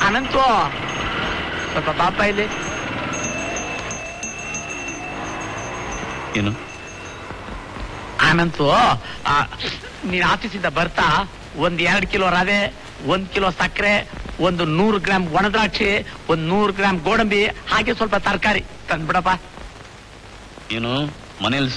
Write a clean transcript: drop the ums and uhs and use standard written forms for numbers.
ಅನಂತು ಸ್ವಲ್ಪ ಪಾಪ ಇಲ್ಲಿ. ಏನು ಅನಂತು, ನೀನ್ ಆಫೀಸಿಂದ ಬರ್ತಾ 1-2 ಕಿಲೋ ರವೆ, 1 ಕಿಲೋ ಸಕ್ಕರೆ, 100 ಗ್ರಾಂ ಒಣದ್ರಾಕ್ಷಿ, 100 ಗ್ರಾಂ ಗೋಡಂಬಿ, ಹಾಗೆ ಸ್ವಲ್ಪ ತರಕಾರಿ ತಂದ್ಬಿಡಪ್ಪ. ಏನು ಮನೇಲಿ